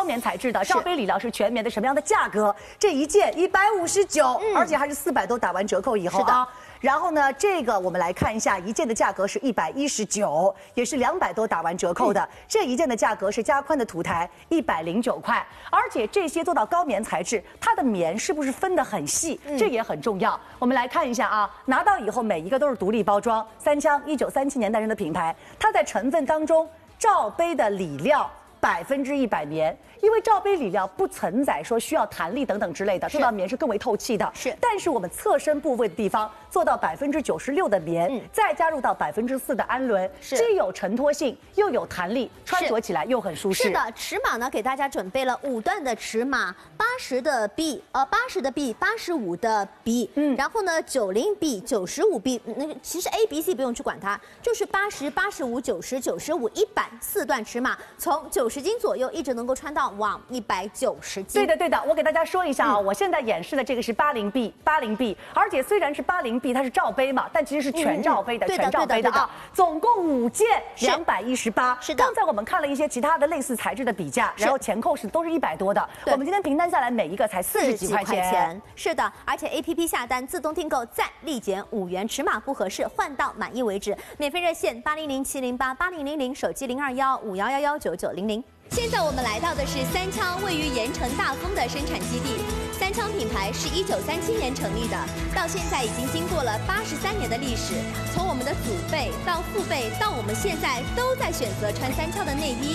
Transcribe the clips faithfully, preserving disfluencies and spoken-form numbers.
棉材质的，罩杯里料是全棉的，什么样的价格？这一件一百五十九，而且还是四百多打完折扣以后啊。然后呢，这个我们来看一下，一件的价格是一百一十九，也是两百多打完折扣的。嗯、这一件的价格是加宽的土台，一百零九块。而且这些做到高棉材质，它的棉是不是分得很细？嗯、这也很重要。我们来看一下啊，拿到以后每一个都是独立包装，三枪一九三七年诞生的品牌，它在成分当中，罩杯的里料百分之一百棉。因为罩杯里料不承载说需要弹力等等之类的，做到棉是更为透气的。是，但是我们侧身部位的地方做到百分之九十六的棉，嗯、再加入到百分之四的氨纶，既有承托性又有弹力，穿着起来又很舒适。 是的，尺码呢给大家准备了五段的尺码，八十的 B， 呃，八十的 B， 八十五的 B， 嗯，然后呢九十 B， 九十五 B， 那个其实 A、B、C 不用去管它，就是八十、八十五、九十、九十五、一百四段尺码，从九十斤左右一直能够穿到。往一百九十斤。 对的，对的，我给大家说一下啊，嗯、我现在演示的这个是八零 B， 八零 B， 而且虽然是八零 B， 它是罩杯嘛，但其实是全罩杯的，嗯、全罩杯的啊。总共五件，两百一十八。是的。刚才我们看了一些其他的类似材质的比价，然后前扣是都是一百多的。我们今天平摊下来，每一个才四十几块钱。 是的，而且 A P P 下单自动订购，再立减五元，尺码不合适换到满意为止。免费热线八零零七零八八零零零，手机零二幺五幺幺幺九九零零。现在我们来到的是三枪位于盐城大丰的生产基地。三枪品牌是一九三七年成立的，到现在已经经过了八十三年的历史。从我们的祖辈到父辈到我们现在，都在选择穿三枪的内衣。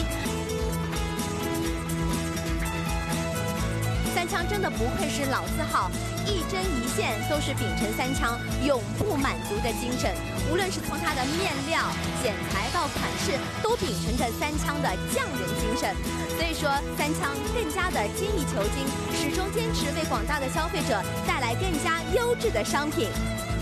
三枪真的不愧是老字号，一针一线都是秉承三枪永不满足的精神。无论是从它的面料、剪裁到款式，都秉承着三枪的匠人精神。所以说，三枪更加的精益求精，始终坚持为广大的消费者带来更加优质的商品。